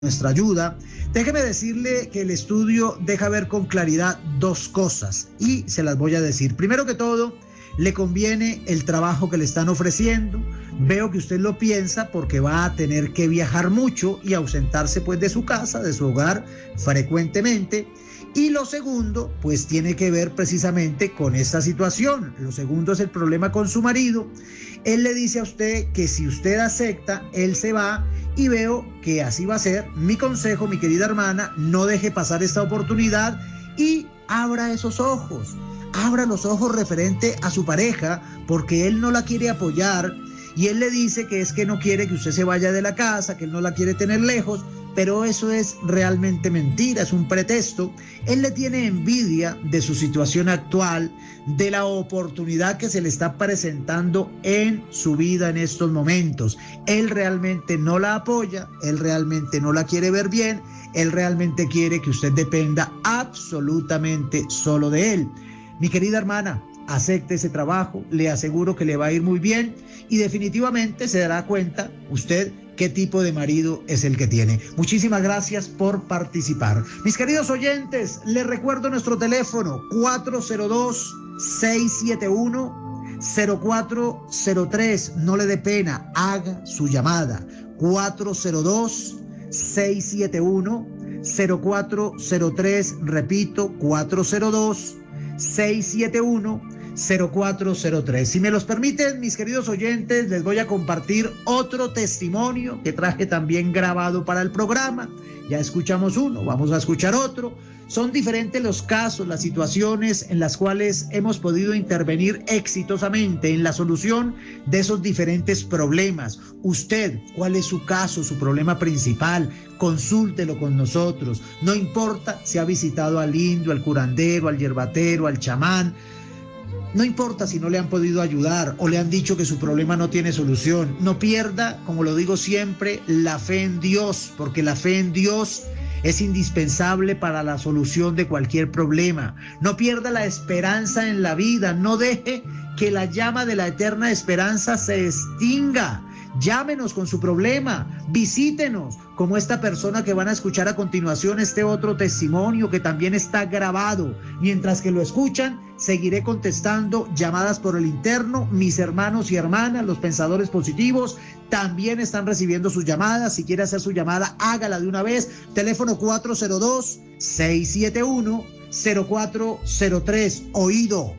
nuestra ayuda. Déjeme decirle que el estudio deja ver con claridad dos cosas y se las voy a decir. Primero que todo, le conviene el trabajo que le están ofreciendo. Veo que usted lo piensa porque va a tener que viajar mucho y ausentarse pues de su casa, de su hogar frecuentemente. Y lo segundo, pues tiene que ver precisamente con esta situación. Lo segundo es el problema con su marido. Él le dice a usted que si usted acepta, él se va y veo que así va a ser. Mi consejo, mi querida hermana, no deje pasar esta oportunidad y abra esos ojos. Abra los ojos referente a su pareja porque él no la quiere apoyar y él le dice que es que no quiere que usted se vaya de la casa, que él no la quiere tener lejos. Pero eso es realmente mentira, es un pretexto. Él le tiene envidia de su situación actual, de la oportunidad que se le está presentando en su vida en estos momentos. Él realmente no la apoya, él realmente no la quiere ver bien, él realmente quiere que usted dependa absolutamente solo de él. Mi querida hermana, acepte ese trabajo, le aseguro que le va a ir muy bien y definitivamente se dará cuenta usted qué tipo de marido es el que tiene. Muchísimas gracias por participar. Mis queridos oyentes, les recuerdo nuestro teléfono 402-671-0403. No le dé pena, haga su llamada. 402-671-0403. Repito, 402-671-0403. Si me los permiten, mis queridos oyentes, les voy a compartir otro testimonio que traje también grabado para el programa. Ya escuchamos uno, vamos a escuchar otro. Son diferentes los casos, las situaciones en las cuales hemos podido intervenir exitosamente en la solución de esos diferentes problemas. Usted, ¿cuál es su caso, su problema principal? Consúltelo con nosotros. No importa si ha visitado al indio, al curandero, al yerbatero, al chamán. No importa si no le han podido ayudar o le han dicho que su problema no tiene solución. No pierda, como lo digo siempre, la fe en Dios, porque la fe en Dios es indispensable para la solución de cualquier problema. No pierda la esperanza en la vida. No deje que la llama de la eterna esperanza se extinga. Llámenos con su problema, visítenos, como esta persona que van a escuchar a continuación, este otro testimonio que también está grabado. Mientras que lo escuchan, seguiré contestando llamadas por el interno. Mis hermanos y hermanas, los pensadores positivos, también están recibiendo sus llamadas. Si quiere hacer su llamada, hágala de una vez. Teléfono 402-671-0403. Oído,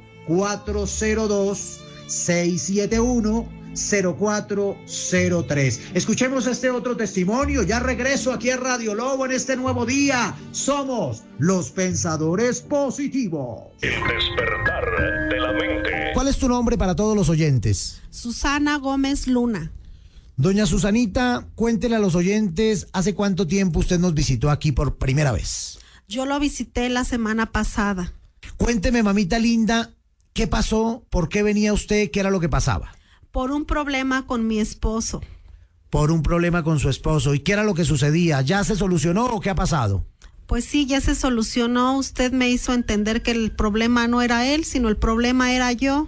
402-671-0403. Escuchemos este otro testimonio. Ya regreso aquí a Radio Lobo en este nuevo día. Somos los pensadores positivos. El despertar de la mente. ¿Cuál es tu nombre para todos los oyentes? Susana Gómez Luna. Doña Susanita, cuéntele a los oyentes, ¿hace cuánto tiempo usted nos visitó aquí por primera vez? Yo lo visité la semana pasada. Cuénteme, mamita linda, ¿qué pasó? ¿Por qué venía usted? ¿Qué era lo que pasaba? Por un problema con mi esposo. Por un problema con su esposo. ¿Y qué era lo que sucedía? ¿Ya se solucionó o qué ha pasado? Pues sí, ya se solucionó. Usted me hizo entender que el problema no era él, sino el problema era yo.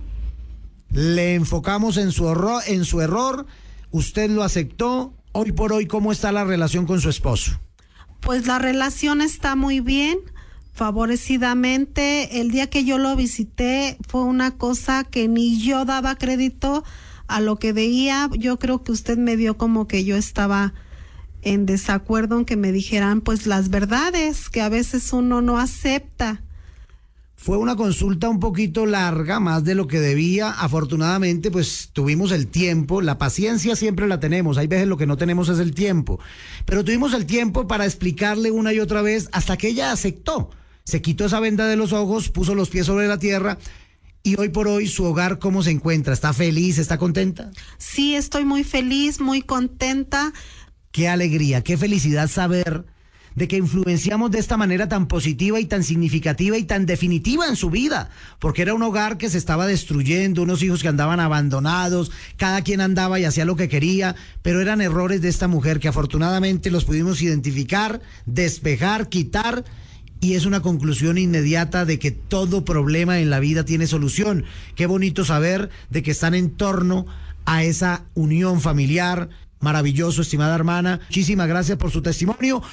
Le enfocamos en su error. Usted lo aceptó. Hoy por hoy, ¿cómo está la relación con su esposo? Pues la relación está muy bien, favorecidamente. El día que yo lo visité fue una cosa que ni yo daba crédito a lo que veía. Yo creo que usted me vio como que yo estaba en desacuerdo en que me dijeran pues las verdades que a veces uno no acepta. Fue una consulta un poquito larga, más de lo que debía. Afortunadamente, pues tuvimos el tiempo. La paciencia siempre la tenemos. Hay veces lo que no tenemos es el tiempo. Pero tuvimos el tiempo para explicarle una y otra vez hasta que ella aceptó. Se quitó esa venda de los ojos, puso los pies sobre la tierra. Y hoy por hoy, ¿su hogar cómo se encuentra? ¿Está feliz? ¿Está contenta? Sí, estoy muy feliz, muy contenta. Qué alegría, qué felicidad saber de que influenciamos de esta manera tan positiva y tan significativa y tan definitiva en su vida, porque era un hogar que se estaba destruyendo, unos hijos que andaban abandonados, cada quien andaba y hacía lo que quería, pero eran errores de esta mujer que afortunadamente los pudimos identificar, despejar, quitar, y es una conclusión inmediata de que todo problema en la vida tiene solución. Qué bonito saber de que están en torno a esa unión familiar. maravilloso, estimada hermana. Muchísimas gracias por su testimonio.